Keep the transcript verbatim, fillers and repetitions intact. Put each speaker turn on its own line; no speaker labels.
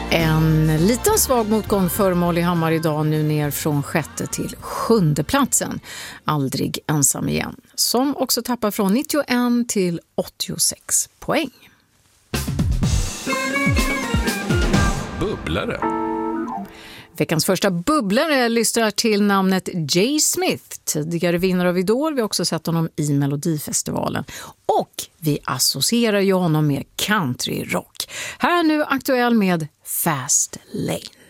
En liten svag motgång för Molly Hammar idag, nu ner från sjätte till sjunde platsen. Aldrig ensam igen, som också tappar från nittioen till åttiosex poäng.
Bubblare.
Veckans första bubblare lyssnar till namnet Jay Smith, tidigare vinnare av Idol. Vi har också sett honom i Melodifestivalen. Och vi associerar ju honom med countryrock. Här nu aktuell med Fast Lane.